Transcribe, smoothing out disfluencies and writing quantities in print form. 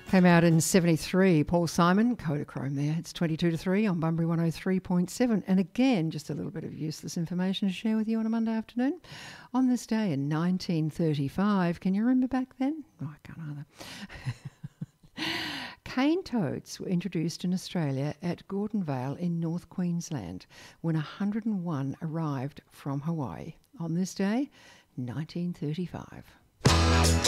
Came out in 73. Paul Simon, Kodachrome there. It's 22-3 on Bunbury 103.7. And again, just a little bit of useless information to share with you on a Monday afternoon. On this day in 1935, can you remember back then? Oh, I can't either. Cane toads were introduced in Australia at Gordonvale in North Queensland when 101 arrived from Hawaii. On this day, 1935.